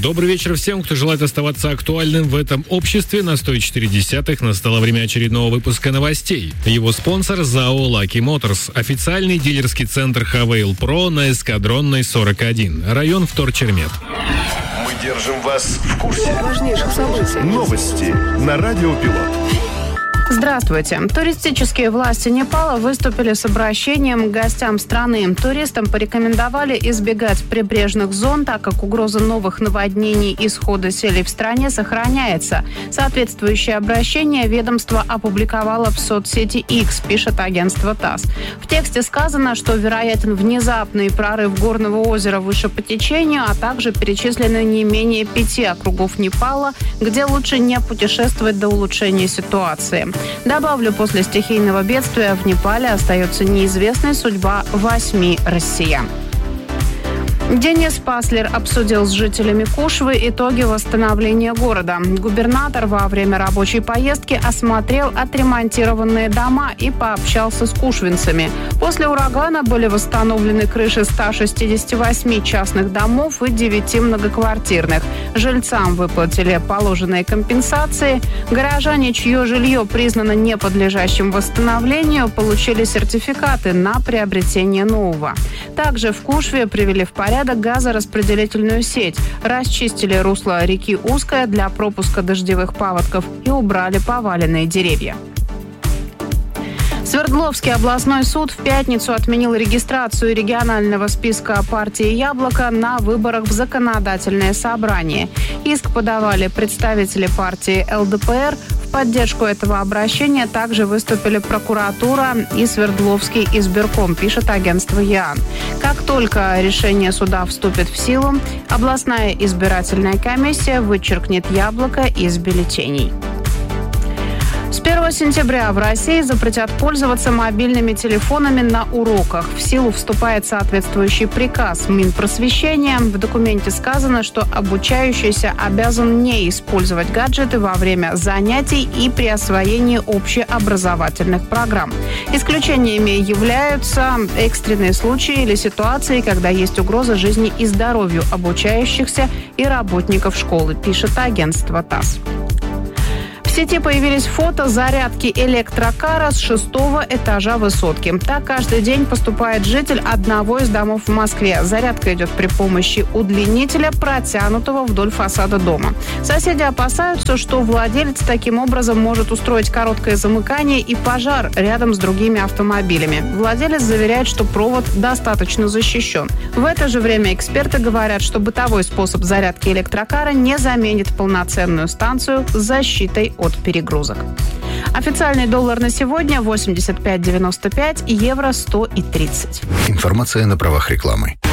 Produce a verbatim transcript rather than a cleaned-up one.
Добрый вечер всем, кто желает оставаться актуальным в этом обществе. На сто четыре десятых настало время очередного выпуска новостей. Его спонсор ЗАО Lucky Motors. Официальный дилерский центр Хавейл Про на Эскадронной сорок один. Район Вторчермет. Мы держим вас в курсе важнейших событий. Новости на Радио Пилот. Здравствуйте. Туристические власти Непала выступили с обращением к гостям страны. Туристам порекомендовали избегать прибрежных зон, так как угроза новых наводнений и схода селей в стране сохраняется. Соответствующее обращение ведомство опубликовало в соцсети X, пишет агентство ТАСС. В тексте сказано, что вероятен внезапный прорыв горного озера выше по течению, а также перечислены не менее пяти округов Непала, где лучше не путешествовать до улучшения ситуации. Добавлю, после стихийного бедствия в Непале остается неизвестной судьба восьми россиян. Денис Паслер обсудил с жителями Кушвы итоги восстановления города. Губернатор во время рабочей поездки осмотрел отремонтированные дома и пообщался с кушвинцами. После урагана были восстановлены крыши ста шестидесяти восьми частных домов и девяти многоквартирных. Жильцам выплатили положенные компенсации. Горожане, чье жилье признано неподлежащим восстановлению, получили сертификаты на приобретение нового. Также в Кушве привели в порядок газораспределительную сеть, расчистили русло реки Узкая для пропуска дождевых паводков и убрали поваленные деревья. Свердловский областной суд в пятницу отменил регистрацию регионального списка партии «Яблоко» на выборах в законодательное собрание. Иск подавали представители партии эл дэ пэ эр. В поддержку этого обращения также выступили прокуратура и Свердловский избирком, пишет агентство ЯН. Как только решение суда вступит в силу, областная избирательная комиссия вычеркнет «Яблоко» из бюллетеней. С первого сентября в России запретят пользоваться мобильными телефонами на уроках. В силу вступает соответствующий приказ Минпросвещения. В документе сказано, что обучающийся обязан не использовать гаджеты во время занятий и при освоении общеобразовательных программ. Исключениями являются экстренные случаи или ситуации, когда есть угроза жизни и здоровью обучающихся и работников школы, пишет агентство ТАСС. В сети появились фото зарядки электрокара с шестого этажа высотки. Так каждый день поступает житель одного из домов в Москве. Зарядка идет при помощи удлинителя, протянутого вдоль фасада дома. Соседи опасаются, что владелец таким образом может устроить короткое замыкание и пожар рядом с другими автомобилями. Владелец заверяет, что провод достаточно защищен. В это же время эксперты говорят, что бытовой способ зарядки электрокара не заменит полноценную станцию с защитой от перегрузок. Официальный доллар на сегодня восемьдесят пять девяносто пять, евро сто тридцать. Информация на правах рекламы.